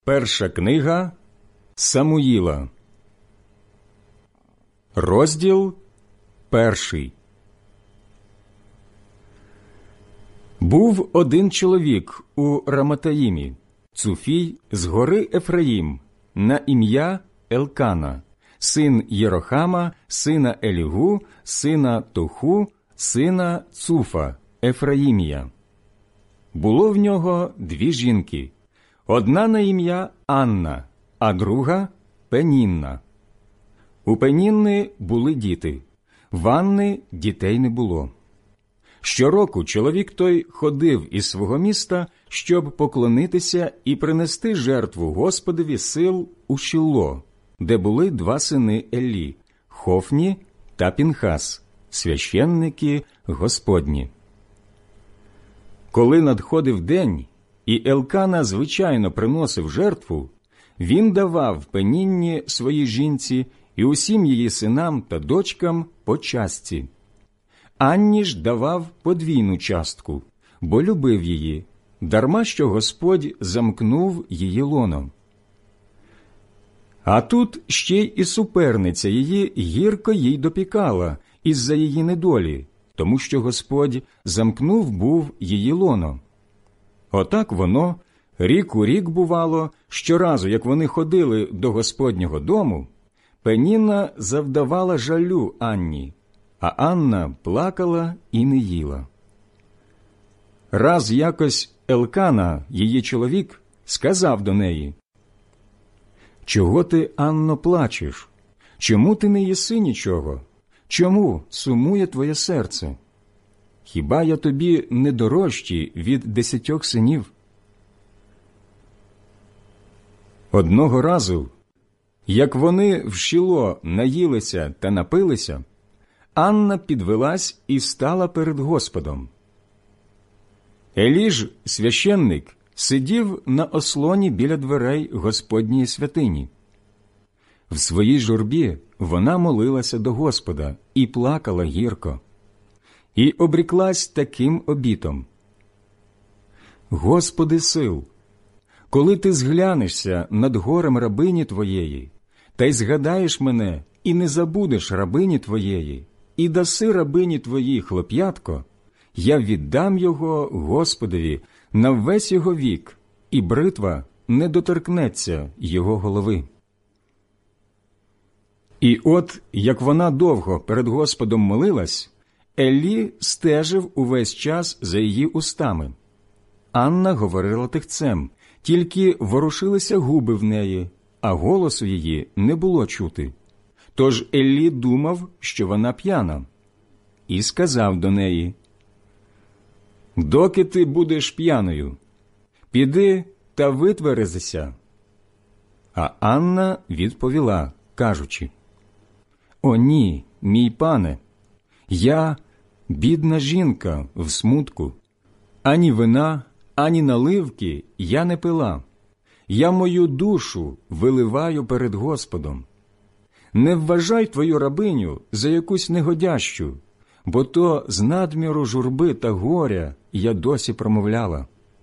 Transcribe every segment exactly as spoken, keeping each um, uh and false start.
Перша книга Самуїла, розділ перший. Був один чоловік у Раматаїмі, Цуфій з гори Ефраїм, на ім'я Елкана, син Єрохама, сина Елігу, сина Тоху, сина Цуфа, Ефраїмія. Було в нього дві жінки, одна на ім'я Анна, а друга – Пенінна. У Пенінни були діти, в Анни дітей не було. Щороку чоловік той ходив із свого міста, щоб поклонитися і принести жертву Господові сил у Шілло, де були два сини Еллі – Хофні та Пінхас, священники Господні. Коли надходив день, і Елкана звичайно приносив жертву, він давав Пенінні своїй жінці і усім її синам та дочкам по частці. Анні ж давав подвійну частку, бо любив її, дарма що Господь замкнув її лоно. А тут ще й і суперниця її гірко їй допікала із-за її недолі, тому що Господь замкнув був її лоно. Отак воно, рік у рік бувало, щоразу, як вони ходили до Господнього дому, Пенінна завдавала жалю Анні, а Анна плакала і не їла. Раз якось Елкана, її чоловік, сказав до неї: «Чого ти, Анно, плачеш? Чому ти не їси нічого? Чому сумує твоє серце? Хіба я тобі не дорожчий від десятьох синів?» Одного разу, як вони в Шілло наїлися та напилися, Анна підвелась і стала перед Господом. Елі ж, священник, сидів на ослоні біля дверей Господньої святині. В своїй журбі вона молилася до Господа і плакала гірко. І обріклась таким обітом: «Господи сил, коли ти зглянешся над горем рабині Твоєї, та й згадаєш мене, і не забудеш рабині Твоєї, і даси рабині Твоїй хлоп'ятко, я віддам його Господові на весь його вік, і бритва не доторкнеться його голови». І от, як вона довго перед Господом молилась, Еллі стежив увесь час за її устами. Анна говорила тихцем, тільки ворушилися губи в неї, а голосу її не було чути. Тож Еллі думав, що вона п'яна, і сказав до неї: «Доки ти будеш п'яною? Піди та витверезися». А Анна відповіла, кажучи: «О ні, мій пане, я бідна жінка в смутку, ані вина, ані наливки я не пила, я мою душу виливаю перед Господом. Не вважай твою рабиню за якусь негодящу, бо то з надміру журби та горя я досі промовляла».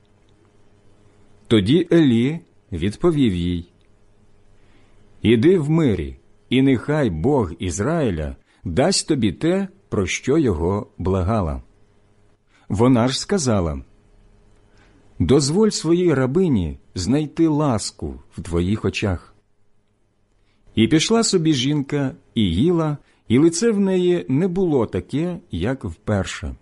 Тоді Елі відповів їй: «Іди в мирі, і нехай Бог Ізраїля дасть тобі те, про що його благала». Вона ж сказала: «Дозволь своїй рабині знайти ласку в твоїх очах». І пішла собі жінка, і їла, і лице в неї не було таке, як вперше.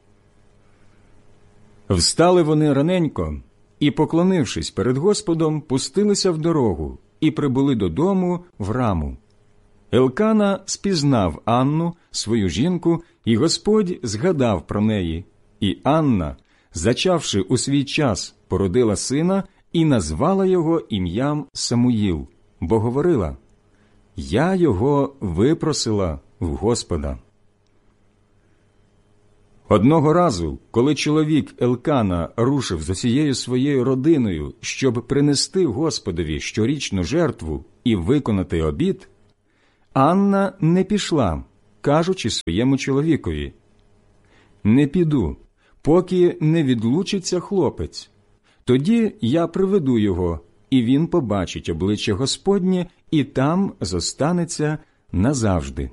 Встали вони раненько, і, поклонившись перед Господом, пустилися в дорогу і прибули додому в Раму. Елкана спізнав Анну, свою жінку, і Господь згадав про неї. І Анна, зачавши у свій час, породила сина і назвала його ім'ям Самуїл, бо говорила: «Я його випросила в Господа». Одного разу, коли чоловік Елкана рушив з усією своєю родиною, щоб принести Господові щорічну жертву і виконати обід, Анна не пішла, кажучи своєму чоловікові: «Не піду, поки не відлучиться хлопець. Тоді я приведу його, і він побачить обличчя Господнє, і там зостанеться назавжди.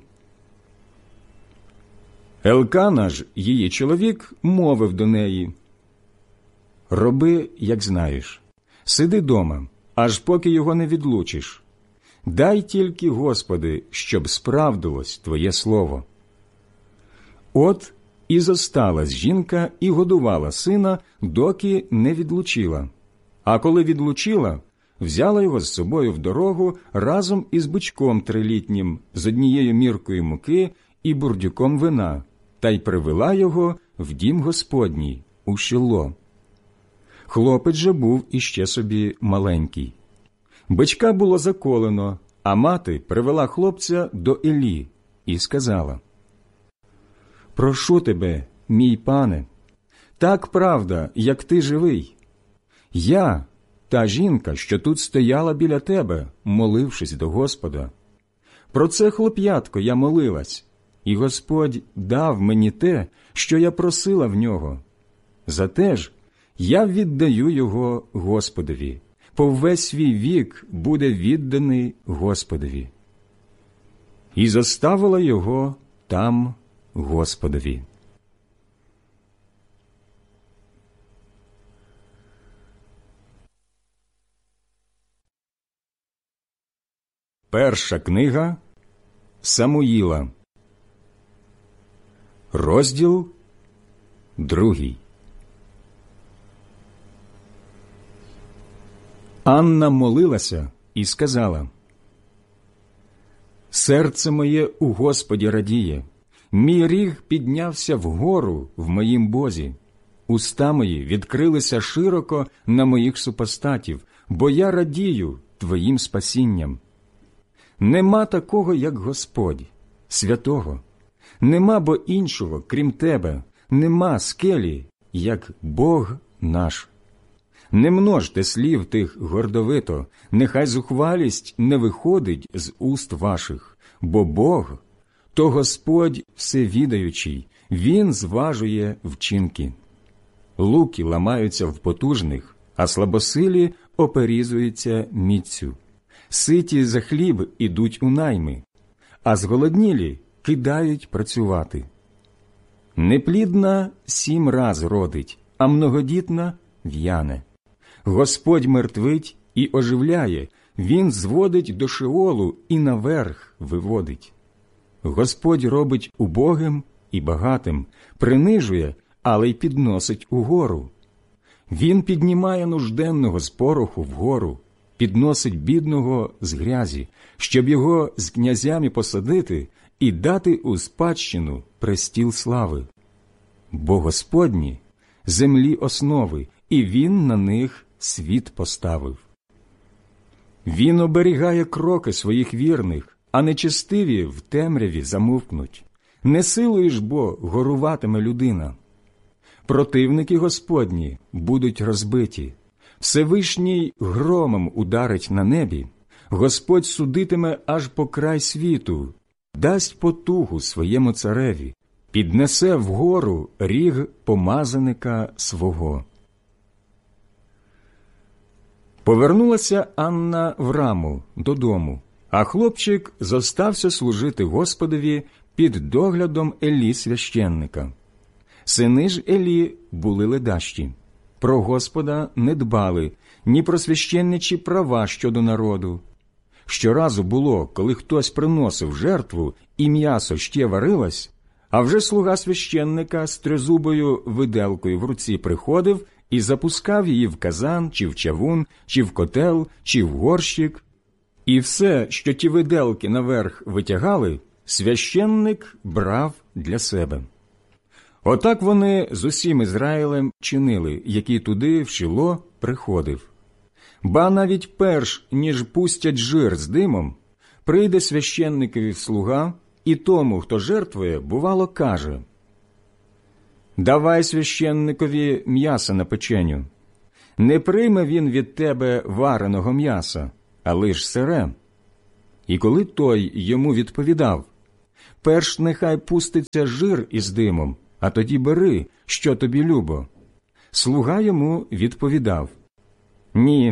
Елкана ж, її чоловік, мовив до неї: «Роби, як знаєш, сиди дома, аж поки його не відлучиш. Дай тільки, Господи, щоб справдилось Твоє слово». От і зосталась жінка і годувала сина, доки не відлучила. А коли відлучила, взяла його з собою в дорогу разом із бичком трилітнім, з однією міркою муки і бурдюком вина, та й привела його в дім Господній, у Шило. Хлопець же був іще собі маленький. Бичка було заколено, а мати привела хлопця до Елі і сказала: «Прошу тебе, мій пане, так правда, як ти живий. Я, та жінка, що тут стояла біля тебе, молившись до Господа. Про це хлоп'ятко я молилась, і Господь дав мені те, що я просила в нього. Зате ж я віддаю його Господові, по весь свій вік буде відданий Господові». І зоставила його там Господові. Перша книга Самуїла, розділ другий. Анна молилася і сказала: «Серце моє у Господі радіє, мій ріг піднявся вгору в моїм Бозі. Уста мої відкрилися широко на моїх супостатів, бо я радію Твоїм спасінням. Нема такого, як Господь, святого, нема бо іншого, крім Тебе, нема скелі, як Бог наш. Не множте слів тих гордовито, нехай зухвалість не виходить з уст ваших, бо Бог – то Господь всевідаючий, Він зважує вчинки. Луки ламаються в потужних, а слабосилі оперізуються міцю. Ситі за хліб ідуть у найми, а зголоднілі кидають працювати. Неплідна сім раз родить, а многодітна в'яне. Господь мертвить і оживляє, Він зводить до Шеолу і наверх виводить. Господь робить убогим і багатим, принижує, але й підносить угору. Він піднімає нужденного з пороху вгору, підносить бідного з грязі, щоб його з князями посадити і дати у спадщину престіл слави. Бо Господні – землі основи, і Він на них світ поставив. Він оберігає кроки своїх вірних, а нечестиві в темряві замовкнуть. Не силою ж бо горуватиме людина. Противники Господні будуть розбиті. Всевишній громом ударить на небі. Господь судитиме аж по край світу, дасть потугу своєму цареві, піднесе вгору ріг помазаника свого. Повернулася Анна в Раму додому, а хлопчик зостався служити Господові під доглядом Елі священника. Сини ж Елі були ледащі, про Господа не дбали, ні про священничі права щодо народу. Щоразу було, коли хтось приносив жертву і м'ясо ще варилось, а вже слуга священника з тризубою виделкою в руці приходив і запускав її в казан, чи в чавун, чи в котел, чи в горщик. І все, що ті виделки наверх витягали, священник брав для себе. Отак вони з усім Ізраїлем чинили, який туди, в Шило, приходив. Ба навіть перш, ніж пустять жир з димом, прийде священникові слуга, і тому, хто жертвує, бувало, каже: «Давай священникові м'яса на печеню. Не прийме він від тебе вареного м'яса, а лиш сире». І коли той йому відповідав: «Перш нехай пуститься жир із димом, а тоді бери, що тобі любо», слуга йому відповідав: «Ні,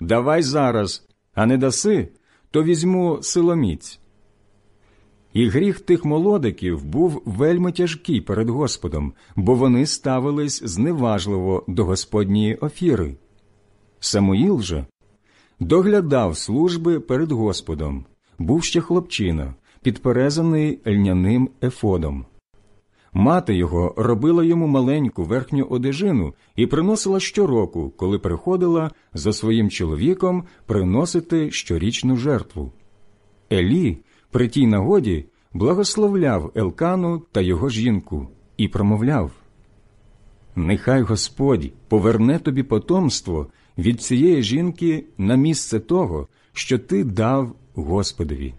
давай зараз, а не даси, то візьму силоміць». І гріх тих молодиків був вельми тяжкий перед Господом, бо вони ставились зневажливо до Господньої офіри. Самуїл же доглядав служби перед Господом, був ще хлопчина, підперезаний льняним ефодом. Мати його робила йому маленьку верхню одежину і приносила щороку, коли приходила за своїм чоловіком приносити щорічну жертву. Елі при тій нагоді благословляв Елкану та його жінку і промовляв: «Нехай Господь поверне тобі потомство від цієї жінки на місце того, що ти дав Господові».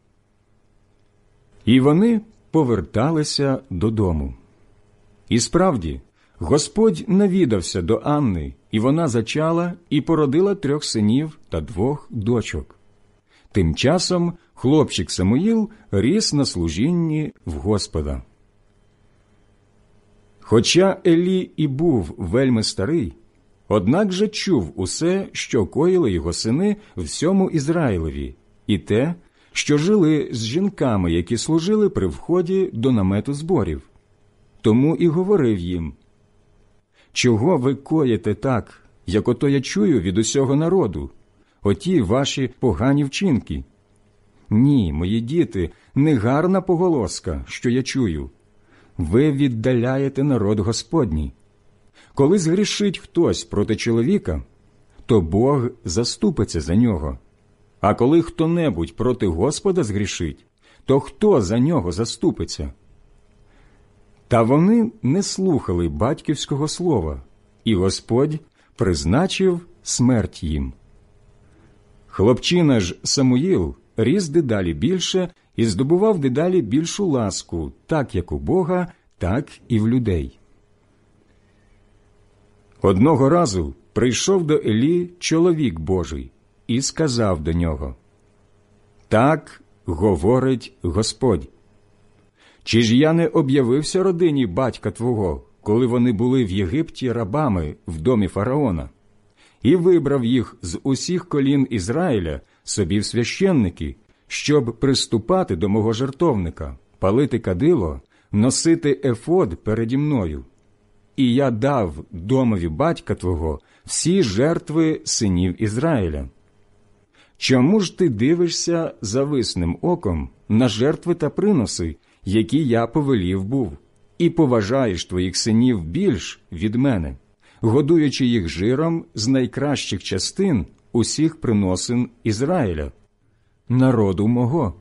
І вони поверталися додому. І справді, Господь навідався до Анни, і вона зачала і породила трьох синів та двох дочок. Тим часом хлопчик Самуїл ріс на служінні в Господа. Хоча Елі і був вельми старий, однак же чув усе, що коїли його сини всьому Ізраїлеві, і те, що жили з жінками, які служили при вході до намету зборів. Тому і говорив їм: «Чого ви коїте так, як ото я чую від усього народу, оті ваші погані вчинки? Ні, мої діти, не гарна поголоска, що я чую. Ви віддаляєте народ Господній. Коли згрішить хтось проти чоловіка, то Бог заступиться за нього. А коли хто-небудь проти Господа згрішить, то хто за нього заступиться?» Та вони не слухали батьківського слова, і Господь призначив смерть їм. Хлопчина ж Самуїл ріс дедалі більше і здобував дедалі більшу ласку, так як у Бога, так і в людей. Одного разу прийшов до Елі чоловік Божий і сказав до нього: «Так говорить Господь. Чи ж я не об'явився родині батька твого, коли вони були в Єгипті рабами в домі фараона, і вибрав їх з усіх колін Ізраїля собі в священники, щоб приступати до мого жертовника, палити кадило, носити ефод переді мною? І я дав домові батька твого всі жертви синів Ізраїля. Чому ж ти дивишся зависним оком на жертви та приноси, які я повелів був, і поважаєш твоїх синів більш від мене, годуючи їх жиром з найкращих частин усіх приносин Ізраїля, народу мого?»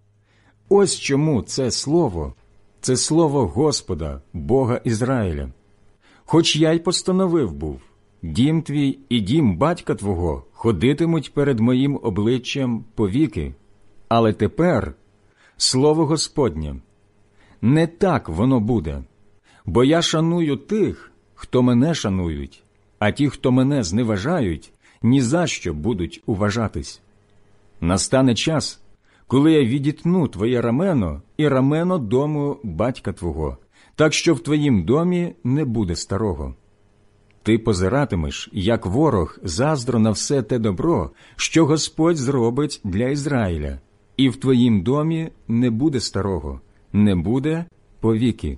Ось чому це слово, це слово Господа, Бога Ізраїля. Хоч я й постановив був: дім твій і дім батька твого ходитимуть перед моїм обличчям повіки. Але тепер слово Господнє: не так воно буде, бо я шаную тих, хто мене шанують, а ті, хто мене зневажають, ні за що будуть уважатись. Настане час, коли я відітну твоє рамено і рамено дому батька твого, так що в твоїм домі не буде старого. Ти позиратимеш, як ворог, заздро на все те добро, що Господь зробить для Ізраїля, і в твоїм домі не буде старого, не буде повіки.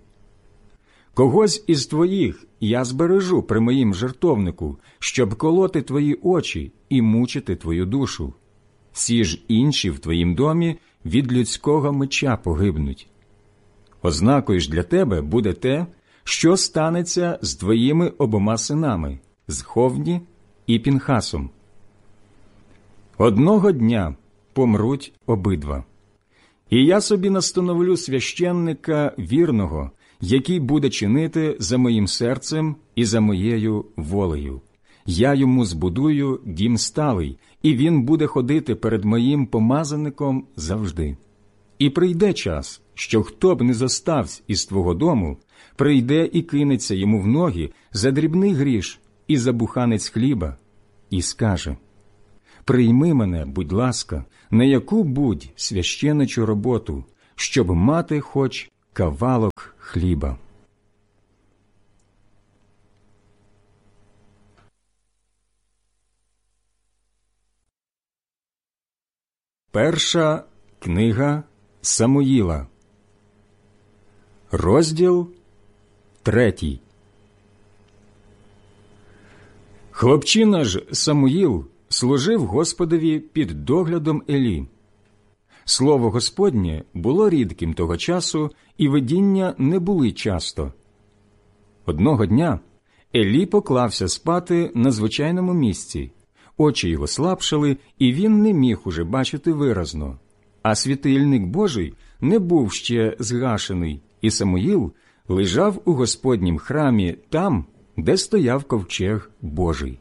Когось із твоїх я збережу при моїм жертовнику, щоб колоти твої очі і мучити твою душу. Всі ж інші в твоїм домі від людського меча погибнуть. Ознакою ж для тебе буде те, що станеться з твоїми обома синами, з Ховні і Пінхасом. Одного дня помруть обидва. І я собі настановлю священника вірного, який буде чинити за моїм серцем і за моєю волею. Я йому збудую дім сталий, і він буде ходити перед моїм помазаником завжди. І прийде час, що хто б не зоставсь із твого дому, прийде і кинеться йому в ноги за дрібний гріш і за буханець хліба, і скаже: «Прийми мене, будь ласка, на яку-будь священичу роботу, щоб мати хоч кавалок хліба». Перша книга Самуїла, розділ третій. Хлопчина ж Самуїл служив Господові під доглядом Елі. Слово Господнє було рідким того часу, і видіння не були часто. Одного дня Елі поклався спати на звичайному місці. Очі його слабшали, і він не міг уже бачити виразно. А світильник Божий не був ще згашений, і Самуїл лежав у Господнім храмі там, де стояв ковчег Божий.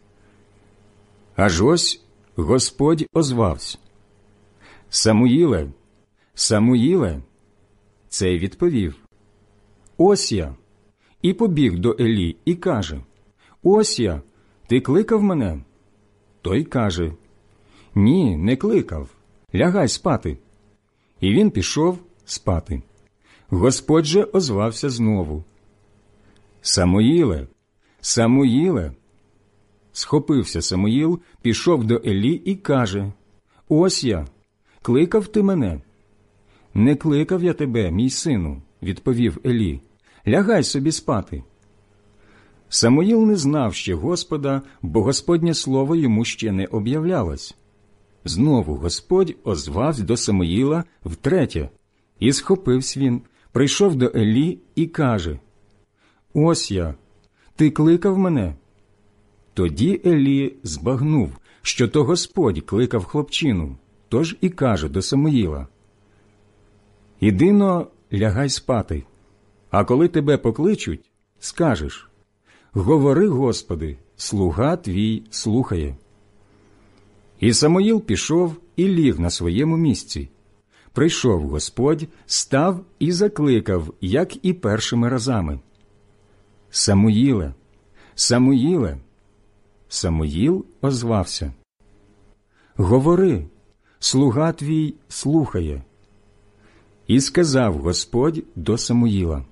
Аж ось Господь озвався: «Самуїле, Самуїле!» Цей відповів: «Ось я!» І побіг до Елі і каже: «Ось я! Ти кликав мене?» Той каже: «Ні, не кликав. Лягай спати». І він пішов спати. Господь же озвався знову: «Самуїле, Самуїле!» Схопився Самуїл, пішов до Елі і каже: «Ось я! Кликав ти мене?» «Не кликав я тебе, мій сину», – відповів Елі. «Лягай собі спати». Самуїл не знав ще Господа, бо Господнє слово йому ще не об'являлось. Знову Господь озвався до Самуїла втретє, і схопився він, прийшов до Елі і каже: «Ось я! Ти кликав мене?» Тоді Елі збагнув, що то Господь кликав хлопчину, тож і каже до Самуїла: «Іди-но, лягай спати, а коли тебе покличуть, скажеш: говори, Господи, слуга твій слухає». І Самуїл пішов і ліг на своєму місці. Прийшов Господь, став і закликав, як і першими разами: «Самуїле, Самуїле!» Самуїл озвався: «Говори, слуга твій слухає». І сказав Господь до Самуїла: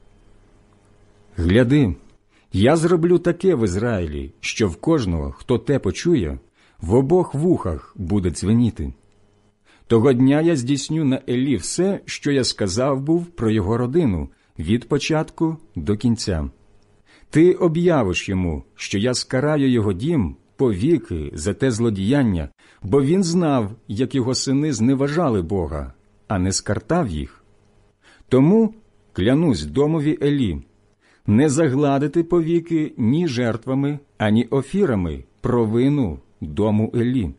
«Гляди, я зроблю таке в Ізраїлі, що в кожного, хто те почує, в обох вухах буде дзвеніти. Того дня я здійсню на Елі все, що я сказав був про його родину, від початку до кінця. Ти об'явиш йому, що я скараю його дім повіки за те злодіяння, бо він знав, як його сини зневажали Бога, а не скартав їх. Тому клянусь домові Елі, не загладити повіки ні жертвами, ані офірами провину дому Елі».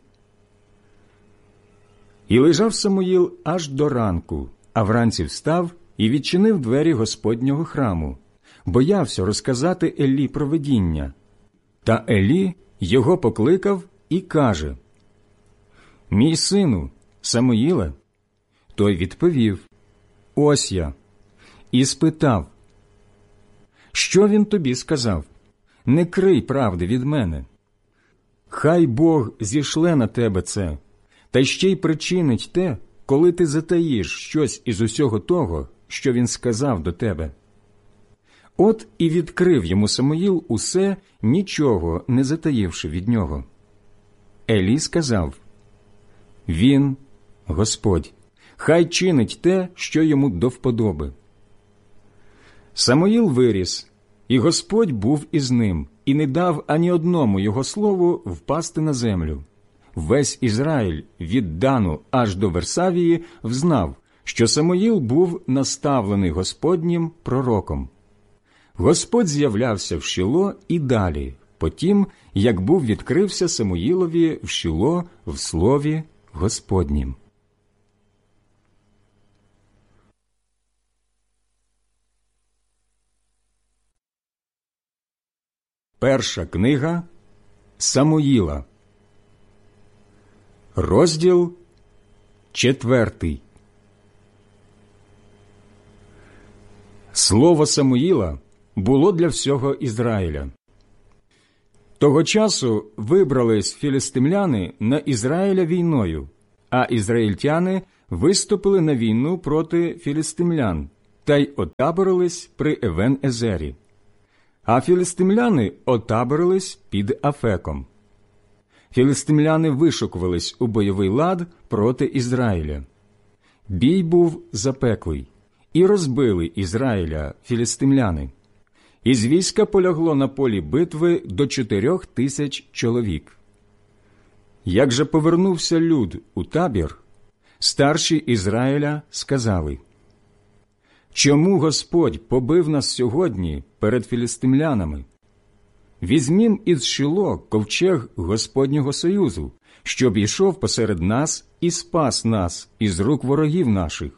І лежав Самуїл аж до ранку, а вранці встав і відчинив двері Господнього храму. Боявся розказати Елі про видіння. Та Елі його покликав і каже: «Мій сину, Самуїле?» Той відповів: «Ось я». І спитав: «Що він тобі сказав? Не крий правди від мене. Хай Бог зішле на тебе це, та ще й причинить те, коли ти затаїш щось із усього того, що він сказав до тебе». От і відкрив йому Самуїл усе, нічого не затаївши від нього. Елі сказав: «Він, Господь, хай чинить те, що йому до вподоби». Самуїл виріс, і Господь був із ним, і не дав ані одному його слову впасти на землю. Весь Ізраїль від Дану аж до Версавії взнав, що Самуїл був наставлений Господнім пророком. Господь з'являвся в Шіло і далі, потім, як був відкрився Самуїлові в Шіло в слові Господнім. Перша книга Самуїла, розділ четвертий. Слово Самуїла було для всього Ізраїля. Того часу вибрались філістимляни на Ізраїля війною, а ізраїльтяни виступили на війну проти філістимлян та й отаборились при Евен-Езері. А філістимляни отаборились під Афеком. філистимляни вишукувались у бойовий лад проти Ізраїля. Бій був запеклий, і розбили Ізраїля філистимляни. Із війська полягло на полі битви до чотирьох тисяч чоловік. Як же повернувся люд у табір, старші Ізраїля сказали: «Чому Господь побив нас сьогодні перед філистимлянами? Візьмім із Шило ковчег Господнього союзу, щоб ішов посеред нас і спас нас із рук ворогів наших».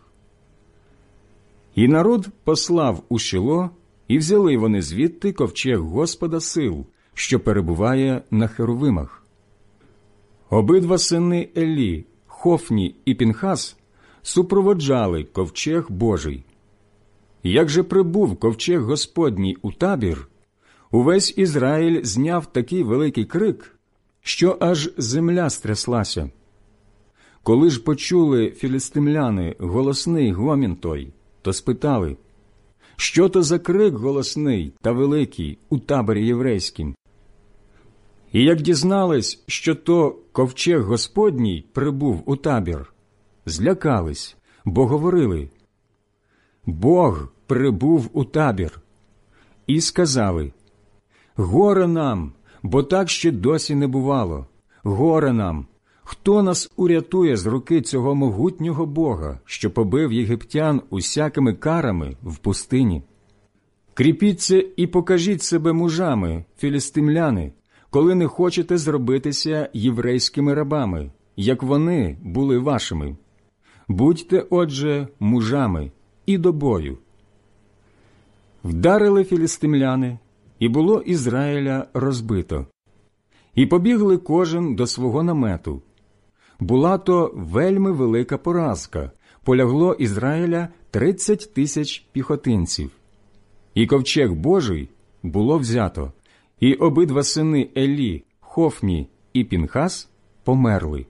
І народ послав у Шило, і взяли вони звідти ковчег Господа сил, що перебуває на херовимах. Обидва сини Елі, Хофні і Пінхас, супроводжали ковчег Божий. Як же прибув ковчег Господній у табір, увесь Ізраїль зняв такий великий крик, що аж земля стряслася. Коли ж почули філистимляни голосний гомін той, то спитали: «Що то за крик голосний та великий у таборі єврейськім?» І як дізнались, що то ковчег Господній прибув у табір, злякались, бо говорили: «Бог прибув у табір». І сказали: «Горе нам, бо так ще досі не бувало. Горе нам! Хто нас урятує з руки цього могутнього Бога, що побив єгиптян усякими карами в пустині? Кріпіться і покажіть себе мужами, філістимляни, коли не хочете зробитися єврейськими рабами, як вони були вашими. Будьте, отже, мужами і до бою». Вдарили філістимляни, і було Ізраїля розбито. І побігли кожен до свого намету. Була то вельми велика поразка, полягло Ізраїля тридцять тисяч піхотинців. І ковчег Божий було взято, і обидва сини Елі, Хофні і Пінхас померли.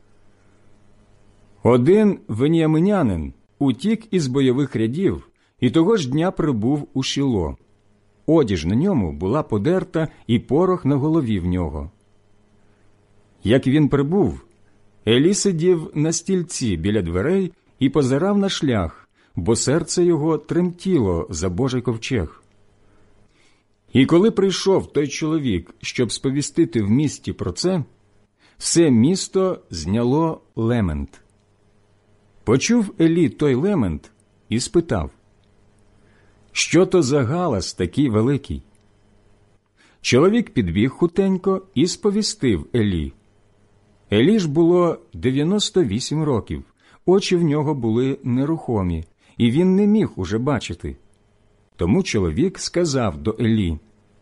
Один веніаминянин утік із бойових рядів, і того ж дня прибув у Шило. Одіж на ньому була подерта, і порох на голові в нього. Як він прибув, Елі сидів на стільці біля дверей і позирав на шлях, бо серце його тремтіло за Божий ковчег. І коли прийшов той чоловік, щоб сповістити в місті про це, все місто зняло лемент. Почув Елі той лемент і спитав: «Що то за галас такий великий?» Чоловік підбіг хутенько і сповістив Елі. Елі ж було дев'яносто вісім років, очі в нього були нерухомі, і він не міг уже бачити. Тому чоловік сказав до Елі: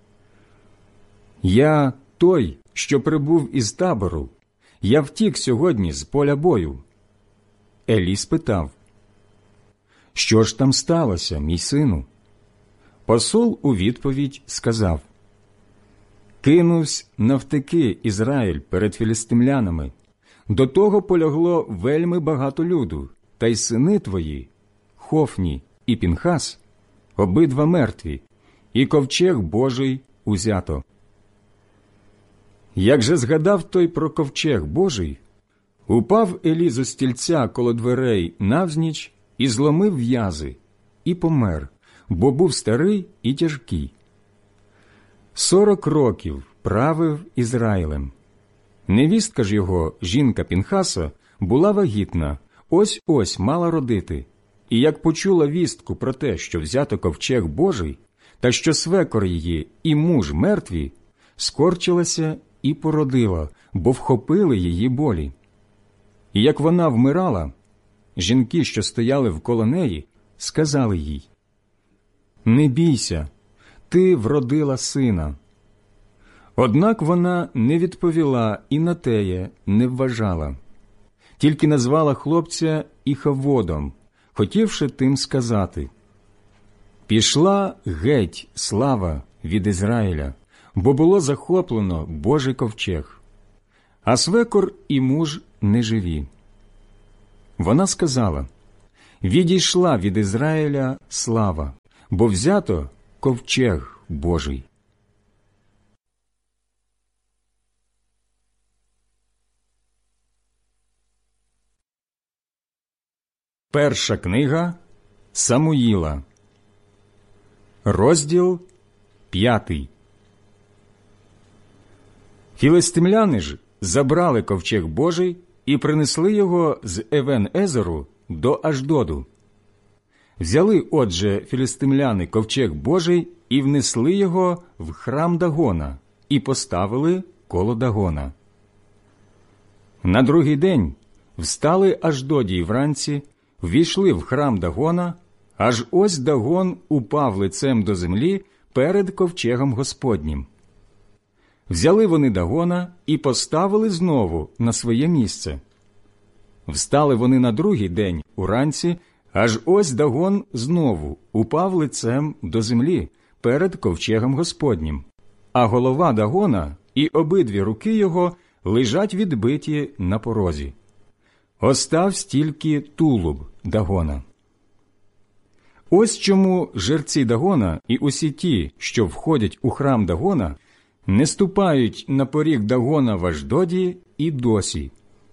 «Я той, що прибув із табору, я втік сьогодні з поля бою». Елі спитав: «Що ж там сталося, мій сину?» Посол у відповідь сказав: «Кинувсь навтеки Ізраїль перед філістимлянами. До того полягло вельми багато люду, та й сини твої, Хофні і Пінхас, обидва мертві, і ковчег Божий узято». Як же згадав той про ковчег Божий, упав Елі зо стільця коло дверей навзніч і зломив в'язи, і помер, бо був старий і тяжкий. Сорок років правив Ізраїлем. Невістка ж його, жінка Пінхаса, була вагітна, ось-ось мала родити. І як почула вістку про те, що взято ковчег Божий, та що свекор її і муж мертві, скорчилася і породила, бо вхопили її болі. І як вона вмирала, жінки, що стояли вколо неї, сказали їй: «Не бійся, ти вродила сина». Однак вона не відповіла і на теє не вважала, тільки назвала хлопця Іхаводом, хотівши тим сказати: «Пішла геть слава від Ізраїля, бо було захоплено Божий ковчег, а свекор і муж не живі». Вона сказала: «Відійшла від Ізраїля слава, бо взято ковчег Божий». Перша книга Самуїла, розділ п'ятий. Філистимляни ж забрали ковчег Божий і принесли його з Евен-Езеру до Ашдоду. Взяли, отже, філистимляни ковчег Божий і внесли його в храм Дагона і поставили коло Дагона. На другий день встали Ашдодії вранці, ввійшли в храм Дагона, аж ось Дагон упав лицем до землі перед ковчегом Господнім. Взяли вони Дагона і поставили знову на своє місце. Встали вони на другий день уранці, аж ось Дагон знову упав лицем до землі перед ковчегом Господнім, а голова Дагона і обидві руки його лежать відбиті на порозі. Оставсь тільки тулуб Дагона. Ось чому жерці Дагона і усі ті, що входять у храм Дагона, не ступають на поріг Дагона в Ашдоді і досі.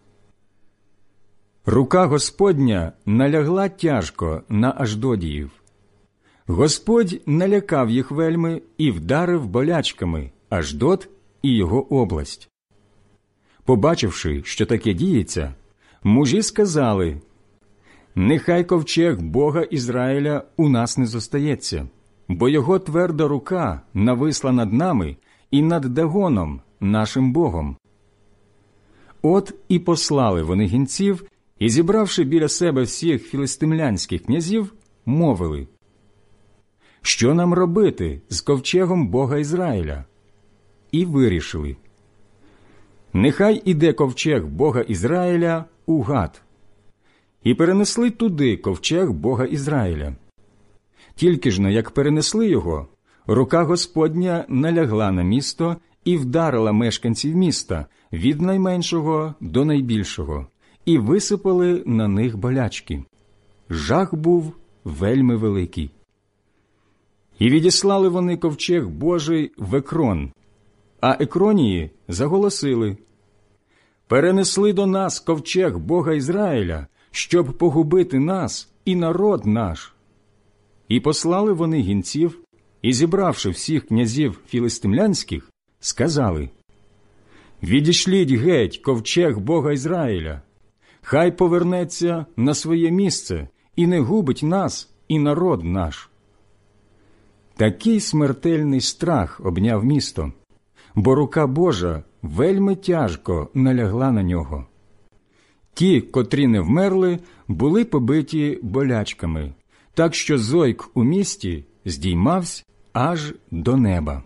Рука Господня налягла тяжко на Ашдодіїв. Господь налякав їх вельми і вдарив болячками Ашдод і його область. Побачивши, що таке діється, мужі сказали: «Нехай ковчег Бога Ізраїля у нас не зостається, бо його тверда рука нависла над нами і над Дагоном, нашим Богом». От і послали вони гінців, і, зібравши біля себе всіх філистимлянських князів, мовили: «Що нам робити з ковчегом Бога Ізраїля?» І вирішили: «Нехай іде ковчег Бога Ізраїля у Гат». І перенесли туди ковчег Бога Ізраїля. Тільки ж, як перенесли його, рука Господня налягла на місто і вдарила мешканців міста від найменшого до найбільшого, і висипали на них болячки. Жах був вельми великий. І відіслали вони ковчег Божий в Екрон, а Екронії заголосили: «Перенесли до нас ковчег Бога Ізраїля, щоб погубити нас і народ наш». І послали вони гінців, і, зібравши всіх князів філистимлянських, сказали: «Відішліть геть ковчег Бога Ізраїля, хай повернеться на своє місце і не губить нас і народ наш». Такий смертельний страх обняв місто, бо рука Божа вельми тяжко налягла на нього. Ті, котрі не вмерли, були побиті болячками, так що зойк у місті здіймався аж до неба.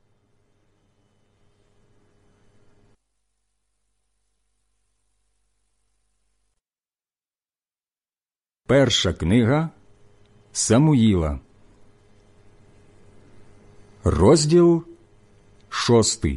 Перша книга Самуїла, розділ шостий.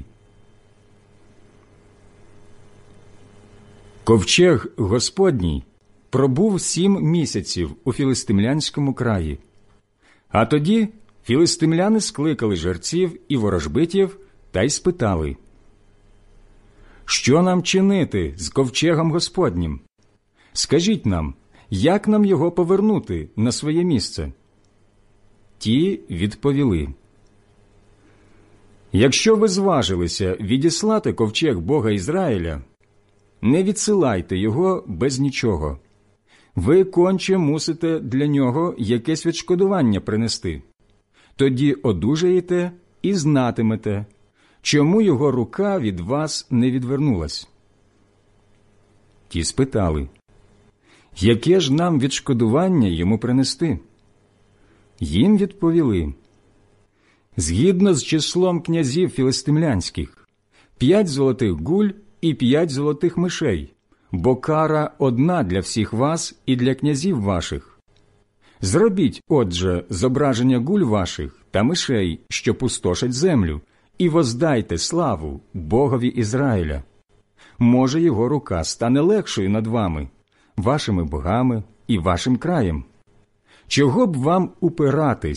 Ковчег Господній пробув сім місяців у філистимлянському краї. А тоді філистимляни скликали жерців і ворожбитів та й спитали: «Що нам чинити з ковчегом Господнім? Скажіть нам, як нам його повернути на своє місце?» Ті відповіли: «Якщо ви зважилися відіслати ковчег Бога Ізраїля, не відсилайте його без нічого. Ви конче мусите для нього якесь відшкодування принести. Тоді одужаєте і знатимете, чому його рука від вас не відвернулась». Ті спитали: «Яке ж нам відшкодування йому принести?» Їм відповіли: «Згідно з числом князів філистимлянських, п'ять золотих гуль і п'ять золотих мишей, бо кара одна для всіх вас і для князів ваших. Зробіть, отже, зображення гуль ваших та мишей, що пустошать землю, і воздайте славу Богові Ізраїля. Може, його рука стане легшою над вами, вашими богами і вашим краєм. Чого б вам упиратись